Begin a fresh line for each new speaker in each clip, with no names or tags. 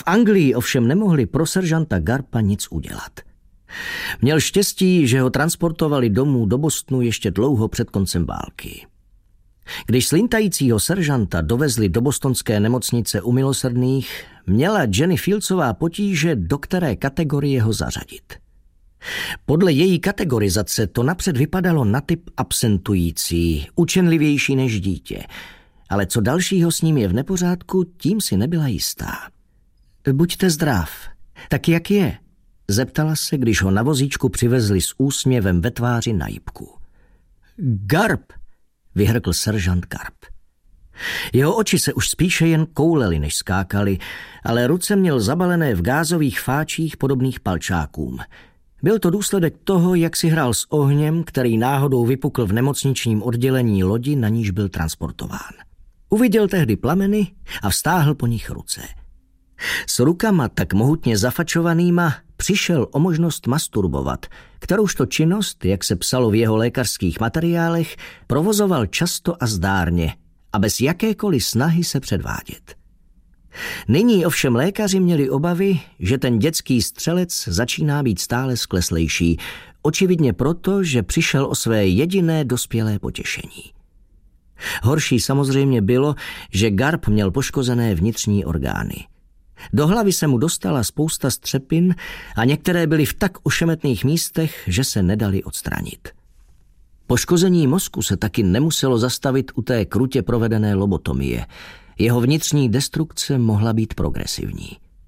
V Anglii ovšem nemohli pro seržanta Garpa nic udělat. Měl štěstí, že ho transportovali domů do Bostonu ještě dlouho před koncem války. Když slintajícího seržanta dovezli do bostonské nemocnice u Milosrdných, měla Jenny Fieldsová potíže, do které kategorie ho zařadit. Podle její kategorizace to napřed vypadalo na typ absentující, učenlivější než dítě, ale co dalšího s ním je v nepořádku, tím si nebyla jistá. Buďte zdrav, tak jak je? Zeptala se, když ho na vozíčku přivezli s úsměvem ve tváři na jipku. Garp, vyhrkl seržant Garp. Jeho oči se už spíše jen koulely, než skákaly, ale ruce měl zabalené v gázových fáčích podobných palčákům. Byl to důsledek toho, jak si hrál s ohněm, který náhodou vypukl v nemocničním oddělení lodi, na níž byl transportován. Uviděl tehdy plameny a vztáhl po nich ruce. S rukama tak mohutně zafačovanýma přišel o možnost masturbovat, kteroužto činnost, jak se psalo v jeho lékařských materiálech, provozoval často a zdárně a bez jakékoliv snahy se předvádět. Nyní ovšem lékaři měli obavy, že ten dětský střelec začíná být stále skleslejší, očividně proto, že přišel o své jediné dospělé potěšení. Horší samozřejmě bylo, že Garp měl poškozené vnitřní orgány. Do hlavy se mu dostala spousta střepin a některé byly v tak ošemetných místech, že se nedali odstranit. Poškození mozku se taky nemuselo zastavit u té krutě provedené lobotomie. Jeho vnitřní destrukce mohla být progresivní.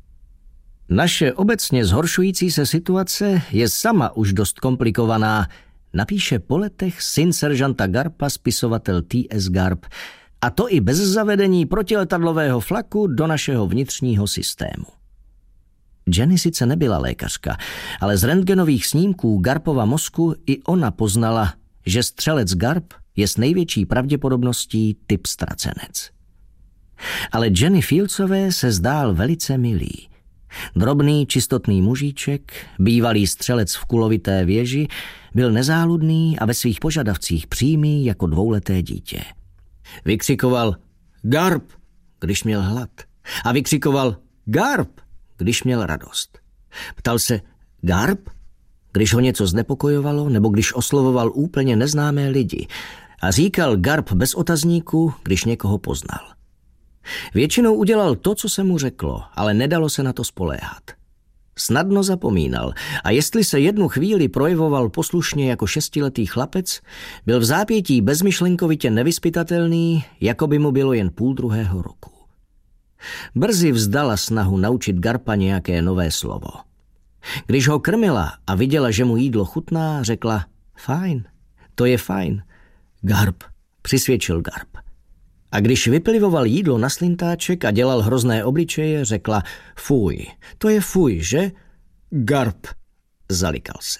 Naše obecně zhoršující se situace je sama už dost komplikovaná, napíše po letech syn seržanta Garpa, spisovatel T.S. Garp, a to i bez zavedení protiletadlového flaku do našeho vnitřního systému. Jenny sice nebyla lékařka, ale z rentgenových snímků Garpova mozku i ona poznala, že střelec Garp je s největší pravděpodobností typ ztracenec. Ale Jenny Fieldsové se zdál velice milý. Drobný, čistotný mužíček, bývalý střelec v kulovité věži, byl nezáludný a ve svých požadavcích přímý jako dvouleté dítě. Vykřikoval Garp, když měl hlad. A vykřikoval Garp, když měl radost. Ptal se Garp, když ho něco znepokojovalo nebo když oslovoval úplně neznámé lidi. A říkal Garp bez otazníku, když někoho poznal. Většinou udělal to, co se mu řeklo, ale nedalo se na to spoléhat. Snadno zapomínal a jestli se jednu chvíli projevoval poslušně jako 6letý chlapec, byl v zápětí bezmyšlenkovitě nevyzpytatelný, jako by mu bylo jen 1,5 roku. Brzy vzdala snahu naučit Garpa nějaké nové slovo. Když ho krmila a viděla, že mu jídlo chutná, řekla fajn, to je fajn. Garp, přisvědčil Garp. A když vyplivoval jídlo na slintáček a dělal hrozné obličeje, řekla fuj, to je fuj, že? Garp, zalikal se.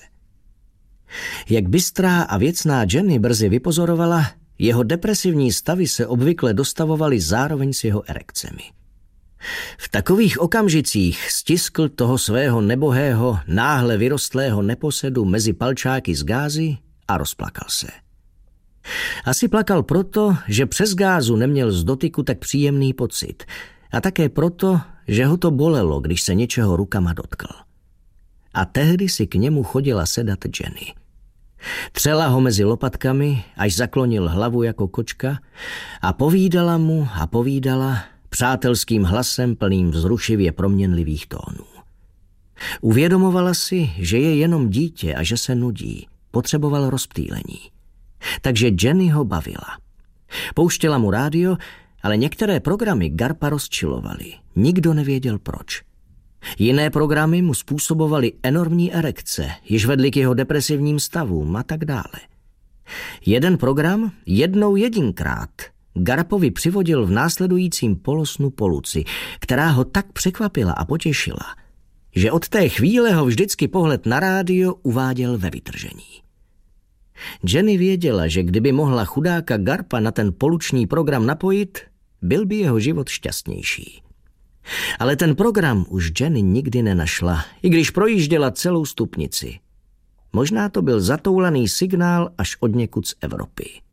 Jak bystrá a věcná Jenny brzy vypozorovala, jeho depresivní stavy se obvykle dostavovaly zároveň s jeho erekcemi. V takových okamžicích stiskl toho svého nebohého, náhle vyrostlého neposedu mezi palčáky z gázy a rozplakal se. Asi plakal proto, že přes gázu neměl z dotyku tak příjemný pocit a také proto, že ho to bolelo, když se něčeho rukama dotkl. A tehdy si k němu chodila sedat Jenny. Třela ho mezi lopatkami, až zaklonil hlavu jako kočka a povídala mu a povídala přátelským hlasem plným vzrušivě proměnlivých tónů. Uvědomovala si, že je jenom dítě a že se nudí, potřeboval rozptýlení. Takže Jenny ho bavila. Pouštěla mu rádio, ale některé programy Garpa rozčilovaly. Nikdo nevěděl proč. Jiné programy mu způsobovaly enormní erekce, již vedly k jeho depresivním stavům a tak dále. Jeden program jednou jedinkrát Garpovi přivodil v následujícím polosnu poluci, která ho tak překvapila a potěšila, že od té chvíle ho vždycky pohled na rádio uváděl ve vytržení. Jenny věděla, že kdyby mohla chudáka Garpa na ten poluční program napojit, byl by jeho život šťastnější. Ale ten program už Jenny nikdy nenašla, i když projížděla celou stupnici. Možná to byl zatoulaný signál až odněkud z Evropy.